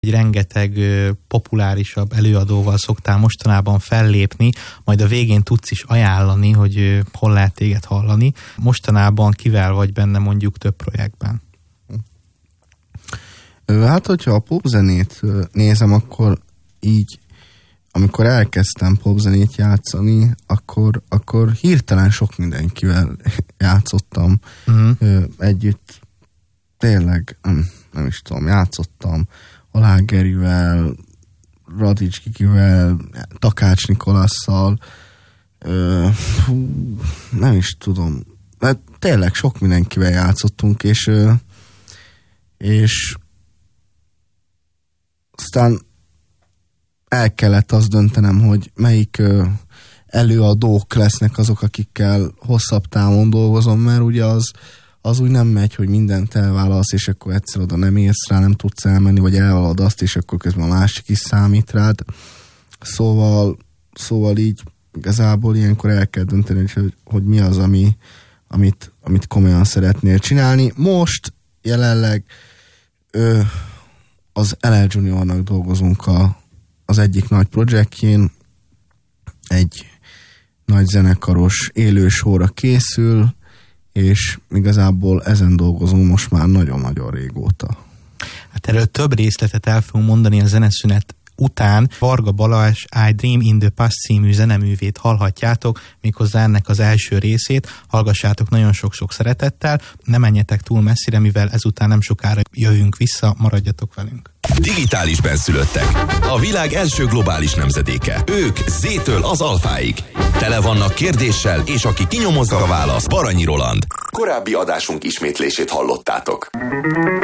egy rengeteg populárisabb előadóval szoktál mostanában fellépni, majd a végén tudsz is ajánlani, hogy hol lehet téged hallani. Mostanában kivel vagy benne mondjuk több projektben? Hát, hogyha a popzenét nézem, akkor így, amikor elkezdtem popzenét játszani, akkor hirtelen sok mindenkivel játszottam együtt. Tényleg, nem is tudom, játszottam Alág Gerivel, Radics Kikivel, Takács Nikolasszal, nem is tudom. Hát tényleg sok mindenkivel játszottunk, és aztán el kellett azt döntenem, hogy melyik előadók lesznek azok, akikkel hosszabb távon dolgozom, mert ugye az úgy nem megy, hogy mindent elválasz, és akkor egyszer oda nem érsz rá, nem tudsz elmenni, vagy elvalad azt, és akkor közben a másik is számít rád. Szóval így igazából ilyenkor el kell dönteni, hogy mi az, amit komolyan szeretnél csinálni. Most jelenleg az LL Juniornak dolgozunk az egyik nagy projektjén, egy nagy zenekaros élő showra készül, és igazából ezen dolgozunk most már nagyon-nagyon régóta. Hát erről több részletet el fogunk mondani a zeneszünet után. Varga Balázs I Dream in the Past című zeneművét hallhatjátok, méghozzá ennek az első részét. Hallgassátok nagyon sok-sok szeretettel, ne menjetek túl messzire, mivel ezután nem sokára jövünk vissza, maradjatok velünk. Digitális benszülöttek. A világ első globális nemzedéke. Ők Z-től az alfáig. Tele vannak kérdéssel, és aki kinyomozza a választ, Baranyi Roland. Korábbi adásunk ismétlését hallottátok.